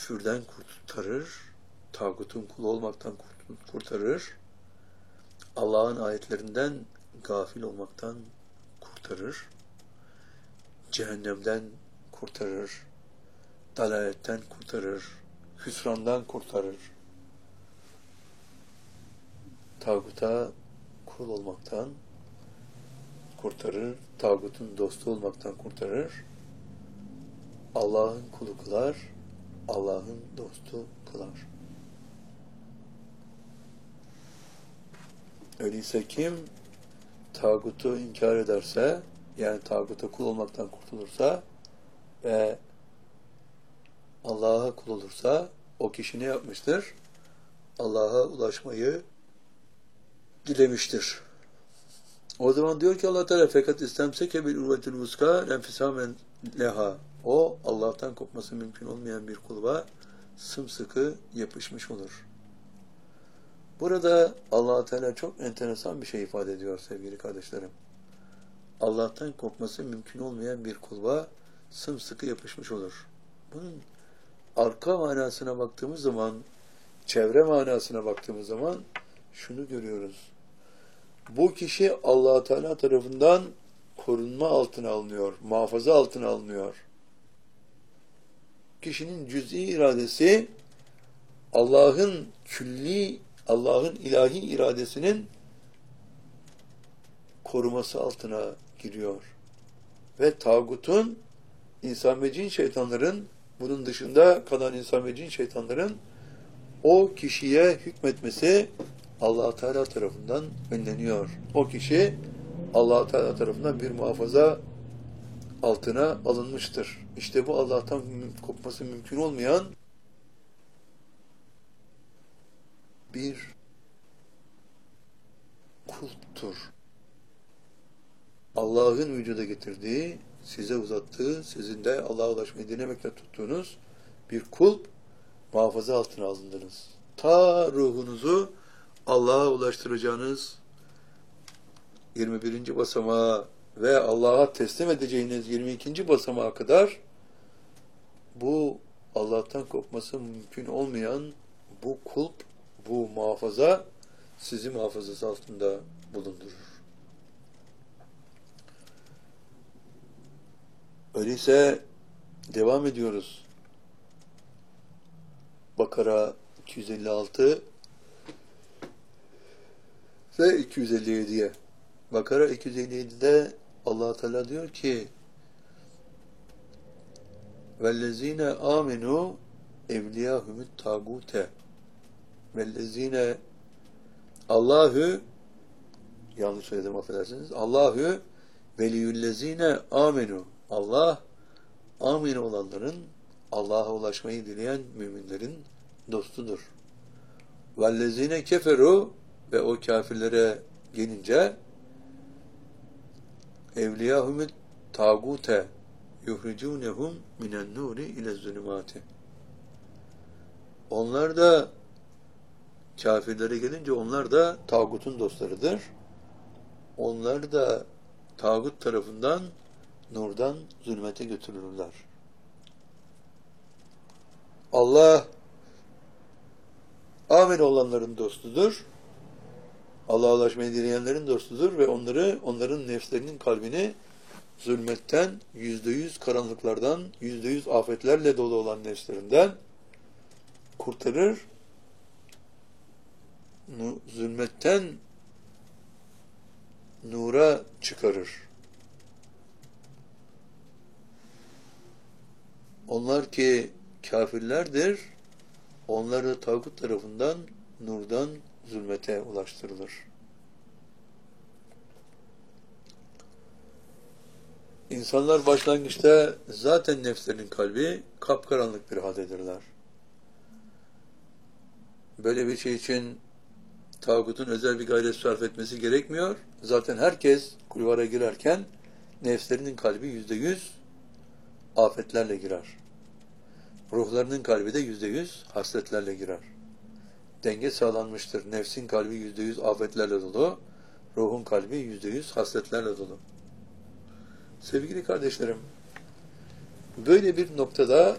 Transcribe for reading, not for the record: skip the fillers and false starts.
küfürden kurtarır, tağutun kulu olmaktan kurtarır, Allah'ın ayetlerinden gafil olmaktan kurtarır, cehennemden kurtarır, dalaletten kurtarır, hüsrandan kurtarır. Tağuta kul olmaktan kurtarır, tağutun dostu olmaktan kurtarır, Allah'ın kulu kılar, Allah'ın dostu kılar. Öyleyse kim tağutu inkar ederse, yani tağuta kul olmaktan kurtulursa ve Allah'a kul olursa, o kişi ne yapmıştır? Allah'a ulaşmayı dilemiştir. O zaman diyor ki Allah Teala fakat istemseke bil urvetil vuska lenfisamen leha. O Allah'tan kopması mümkün olmayan bir kulba sımsıkı yapışmış olur. Burada Allah Teala çok enteresan bir şey ifade ediyor sevgili kardeşlerim. Allah'tan kopması mümkün olmayan bir kulba sımsıkı yapışmış olur. Bunun arka manasına baktığımız zaman, çevre manasına baktığımız zaman şunu görüyoruz. Bu kişi Allah Teala tarafından korunma altına alınıyor, muhafaza altına alınıyor. Kişinin cüz'i iradesi Allah'ın külli, Allah'ın ilahi iradesinin koruması altına giriyor. Ve tağutun, insan ve cin şeytanların, bunun dışında kalan insan ve cin şeytanların o kişiye hükmetmesi Allah Teala tarafından önleniyor. O kişi Allah Teala tarafından bir muhafaza altına alınmıştır. İşte bu Allah'tan kopması mümkün olmayan bir kulptur. Allah'ın vücuda getirdiği, size uzattığı, sizin de Allah'a ulaşmayı dilemekle tuttuğunuz bir kulp, muhafaza altına alındınız. Ta ruhunuzu Allah'a ulaştıracağınız 21. basamağa ve Allah'a teslim edeceğiniz 22. basamağa kadar bu Allah'tan kopması mümkün olmayan bu kulp, bu muhafaza sizi muhafazası altında bulundurur. Öyleyse devam ediyoruz. Bakara 256 ve 257'ye. Bakara 257'de Allah Teala diyor ki: "Vellezine amenu evliyahumut tagute." Vellezine, Allahü, yanlış söyledim affedersiniz. Allahü veliyüllezine amenu. Allah, amin olanların, Allah'a ulaşmayı dileyen müminlerin dostudur. Vellezine keferu, ve o kafirlere gelince evliyahumut tagute yuhricunehum minen nuri ile zulümati. Onlar da, kafirlere gelince onlar da tağutun dostlarıdır. Onlar da tağut tarafından nurdan zulmete götürülürler. Allah amin olanların dostudur. Allah'a ulaşmayı dileyenlerin dostudur ve onların nefslerinin kalbini zulmetten, %100 karanlıklardan, %100 afetlerle dolu olan nefslerinden kurtarır. Zulmetten nura çıkarır. Onlar ki kafirlerdir, onlar da tağut tarafından nurdan zulmete ulaştırılır. İnsanlar başlangıçta zaten nefslerinin kalbi kapkaranlık bir haldedirler. Böyle bir şey için tağutun özel bir gayret sarf etmesi gerekmiyor. Zaten herkes kulvara girerken nefslerinin kalbi %100 afetlerle girer. Ruhlarının kalbi de %100 hasletlerle girer. Denge sağlanmıştır. Nefsin kalbi %100 afetlerle dolu, ruhun kalbi %100 hasletlerle dolu. Sevgili kardeşlerim, böyle bir noktada